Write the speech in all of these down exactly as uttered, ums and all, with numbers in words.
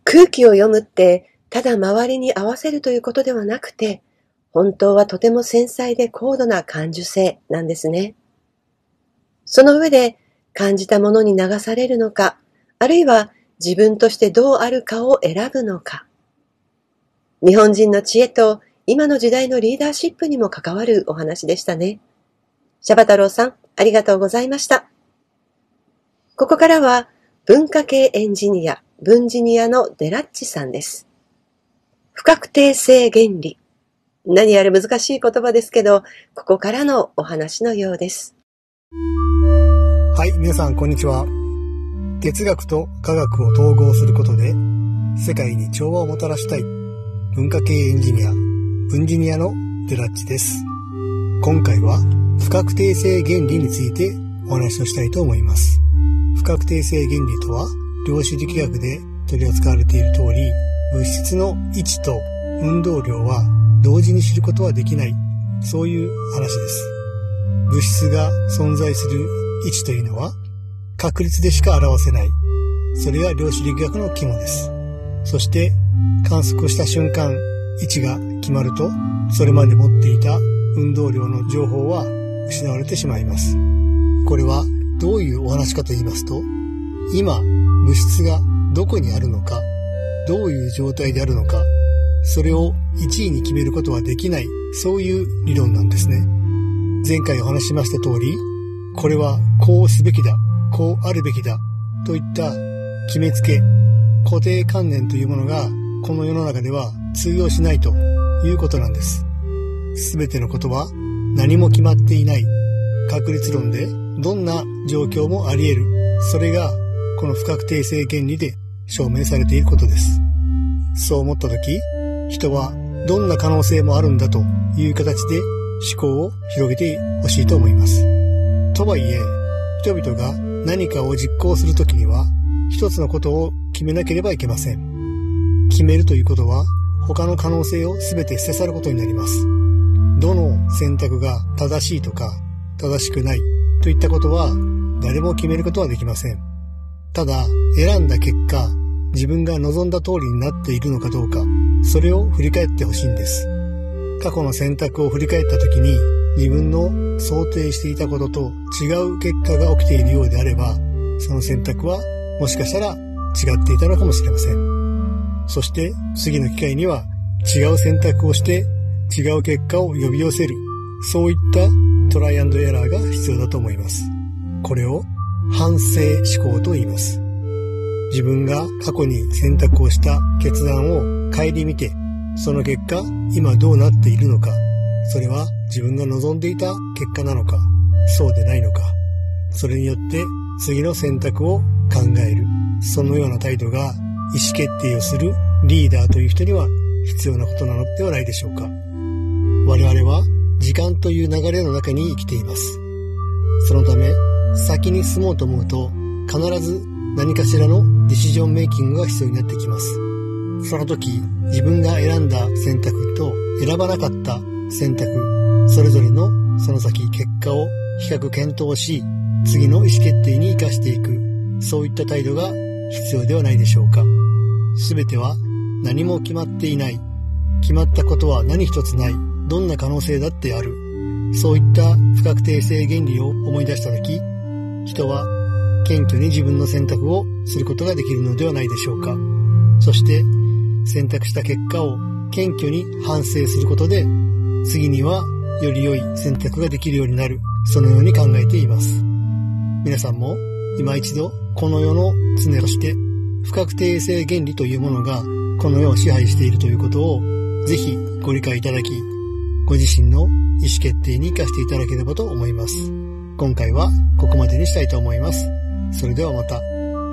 空気を読むって、ただ周りに合わせるということではなくて、本当はとても繊細で高度な感受性なんですね。その上で感じたものに流されるのか、あるいは自分としてどうあるかを選ぶのか。日本人の知恵と今の時代のリーダーシップにも関わるお話でしたね。シャバ太郎さん、ありがとうございました。ここからは文化系エンジニア、文ジニアのデラッチさんです。不確定性原理。何やら難しい言葉ですけど、ここからのお話のようです。 はい、皆さんこんにちは。哲学と科学を統合することで世界に調和をもたらしたい文化系エンジニア、文ジニアのデラッチです。今回は不確定性原理についてお話をしたいと思います。不確定性原理とは、量子力学で取り扱われている通り、物質の位置と運動量は同時に知ることはできない、そういう話です。物質が存在する位置というのは確率でしか表せない。それが量子力学の肝です。そして観測した瞬間、位置が決まると、それまで持っていた運動量の情報は失われてしまいます。これはどういうお話かと言いますと、今物質がどこにあるのか、どういう状態であるのか、それをいちいに決めることはできない、そういう理論なんですね。前回お話ししました通り、これはこうすべきだ、こうあるべきだといった決めつけ、固定観念というものがこの世の中では通用しないということなんです。すべてのことは何も決まっていない、確率論でどんな状況もあり得る、それがこの不確定性原理で証明されていることです。そう思ったとき、人はどんな可能性もあるんだという形で思考を広げてほしいと思います。とはいえ、人々が何かを実行するときには、一つのことを決めなければいけません。決めるということは、他の可能性を全て捨て去ることになります。どの選択が正しいとか、正しくないといったことは、誰も決めることはできません。ただ、選んだ結果、自分が望んだ通りになっているのかどうか、それを振り返ってほしいんです。過去の選択を振り返ったときに、自分の想定していたことと違う結果が起きているようであれば、その選択はもしかしたら違っていたのかもしれません。そして次の機会には違う選択をして違う結果を呼び寄せる、そういったトライアンドエラーが必要だと思います。これを反省思考と言います。自分が過去に選択をした決断を顧みて、その結果今どうなっているのか、それは自分が望んでいた結果なのか、そうでないのか、それによって次の選択を考える、そのような態度が意思決定をするリーダーという人には必要なことなのではないでしょうか。我々は時間という流れの中に生きています。そのため先に進もうと思うと、必ず何かしらのディシジョンメイキングが必要になってきます。その時、自分が選んだ選択と選ばなかった選択、それぞれのその先結果を比較検討し、次の意思決定に生かしていく、そういった態度が必要ではないでしょうか。すべては何も決まっていない、決まったことは何一つない、どんな可能性だってある、そういった不確定性原理を思い出したとき、人は謙虚に自分の選択をすることができるのではないでしょうか。そして選択した結果を謙虚に反省することで、次にはより良い選択ができるようになる、そのように考えています。皆さんも今一度この世の常として不確定性原理というものがこの世を支配しているということをぜひご理解いただき、ご自身の意思決定に生かしていただければと思います。今回はここまでにしたいと思います。それではまた。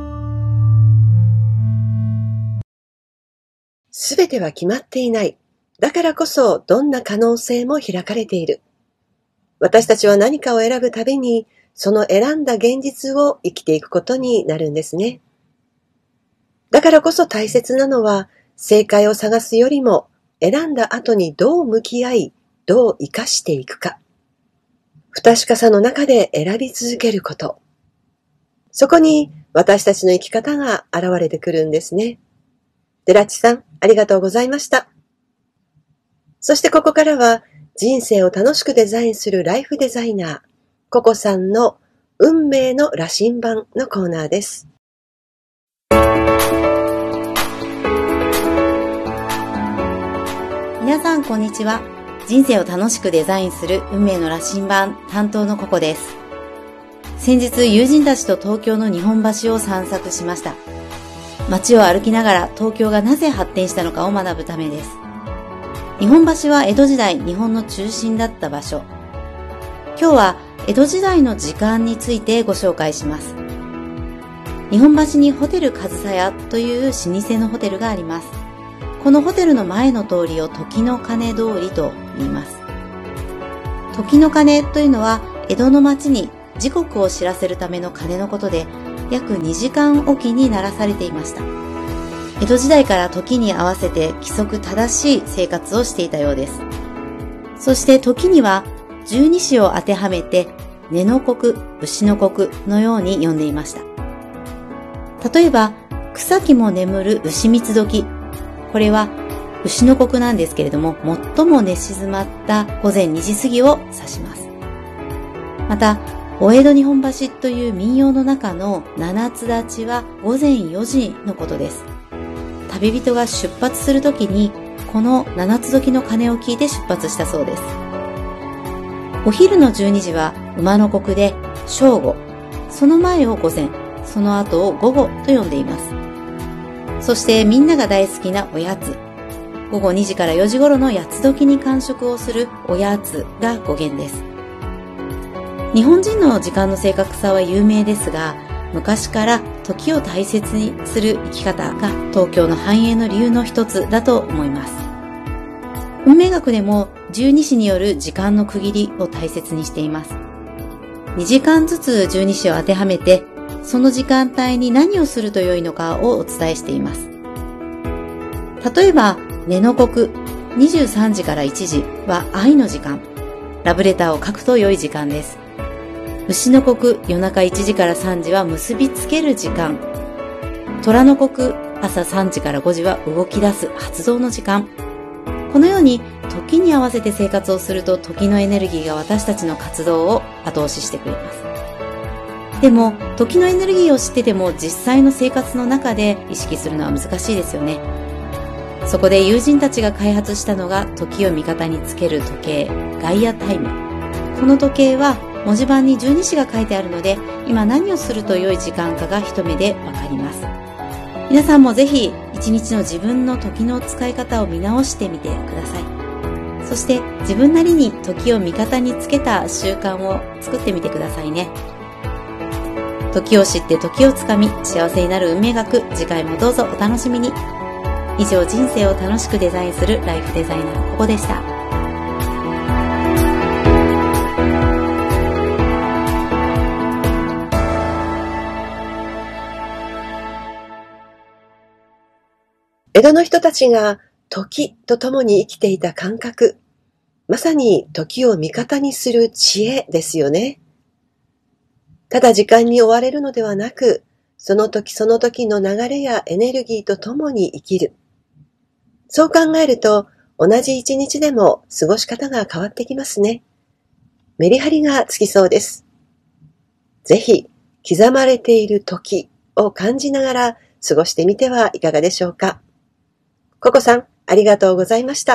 すべては決まっていない。だからこそどんな可能性も開かれている。私たちは何かを選ぶたびに、その選んだ現実を生きていくことになるんですね。だからこそ大切なのは、正解を探すよりも、選んだ後にどう向き合い、どう生かしていくか。不確かさの中で選び続けること。そこに私たちの生き方が現れてくるんですね。 寺地さん、ありがとうございました。そしてここからは、人生を楽しくデザインするライフデザイナー、ココさんの運命の羅針盤のコーナーです。 皆さんこんにちは。人生を楽しくデザインする運命の羅針盤担当のココです。先日友人たちと東京の日本橋を散策しました。街を歩きながら東京がなぜ発展したのかを学ぶためです。日本橋は江戸時代日本の中心だった場所。今日は江戸時代の時間についてご紹介します。日本橋にホテル上総屋という老舗のホテルがあります。このホテルの前の通りを時の鐘通りと言います。時の鐘というのは江戸の町に時刻を知らせるための鐘のことで、約にじかんおきに鳴らされていました。江戸時代から時に合わせて規則正しい生活をしていたようです。そして時には十二支を当てはめて、寝の刻、牛の刻のように呼んでいました。例えば、草木も眠る牛蜜時。これは牛の刻なんですけれども、最も寝静まった午前にじ過ぎを指します。また、お江戸日本橋という民謡の中の七つ立ちは午前よじのことです。旅人が出発するときに、この七つ時の鐘を聞いて出発したそうです。お昼のじゅうにじは馬の刻で正午、その前を午前、その後を午後と呼んでいます。そしてみんなが大好きなおやつ。午後にじからよじ頃の八つ時に間食をするおやつが語源です。日本人の時間の正確さは有名ですが、昔から時を大切にする生き方が東京の繁栄の理由の一つだと思います。運命学でも十二支による時間の区切りを大切にしています。にじかんずつ十二支を当てはめて、その時間帯に何をすると良いのかをお伝えしています。例えば、寝の刻、にじゅうさんじからいちじは愛の時間。ラブレターを書くと良い時間です。牛の刻、夜中いちじからさんじは結びつける時間。虎の刻、朝さんじからごじは動き出す発動の時間。このように時に合わせて生活をすると時のエネルギーが私たちの活動を後押ししてくれます。でも時のエネルギーを知ってても実際の生活の中で意識するのは難しいですよね。そこで友人たちが開発したのが時を味方につける時計、ガイアタイム。この時計は文字盤に十二支が書いてあるので、今何をすると良い時間かが一目でわかります。皆さんもぜひ一日の自分の時の使い方を見直してみてください。そして自分なりに時を味方につけた習慣を作ってみてくださいね。時を知って時をつかみ幸せになる運命学、次回もどうぞお楽しみに。以上、人生を楽しくデザインするライフデザイナーココでした。 江戸の人たちが時と共に生きていた感覚、まさに時を味方にする知恵ですよね。ただ時間に追われるのではなく、その時その時の流れやエネルギーと共に生きる。そう考えると、同じ一日でも過ごし方が変わってきますね。メリハリがつきそうです。ぜひ、刻まれている時を感じながら過ごしてみてはいかがでしょうか。ココさん、ありがとうございました。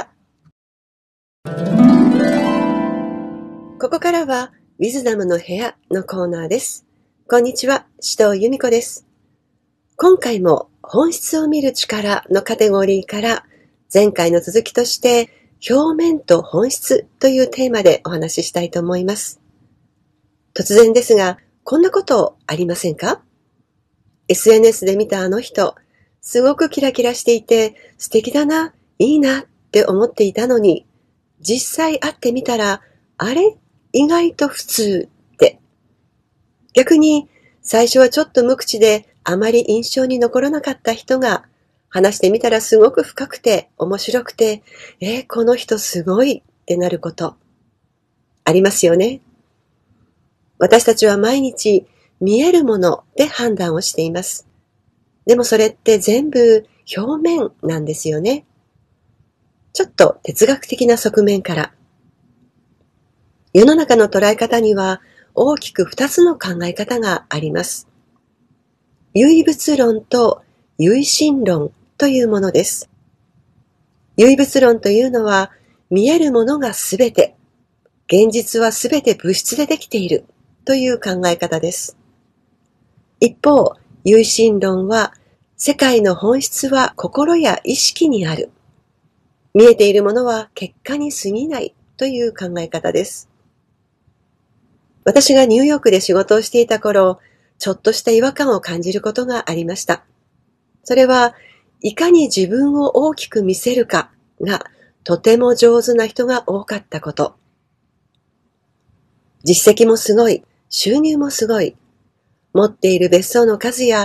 ここからは、ウィズダムの部屋のコーナーです。こんにちは、紫藤由美子です。今回も本質を見る力のカテゴリーから、前回の続きとして、表面と本質というテーマでお話ししたいと思います。突然ですが、こんなことありませんか？ エスエヌエス で見たあの人、すごくキラキラしていて素敵だな、いいなって思っていたのに、実際会ってみたら、あれ？意外と普通って。逆に、最初はちょっと無口であまり印象に残らなかった人が、話してみたらすごく深くて面白くて、えー、この人すごいってなること。ありますよね。私たちは毎日見えるもので判断をしています。でもそれって全部表面なんですよね。ちょっと哲学的な側面から。世の中の捉え方には大きく二つの考え方があります。唯物論と唯心論というものです。唯物論というのは、見えるものがすべて、現実はすべて物質でできているという考え方です。一方、唯心論は、世界の本質は心や意識にある。見えているものは結果に過ぎないという考え方です。私がニューヨークで仕事をしていた頃、ちょっとした違和感を感じることがありました。それは、いかに自分を大きく見せるかがとても上手な人が多かったこと。実績もすごい、収入もすごい、持っている別荘の数や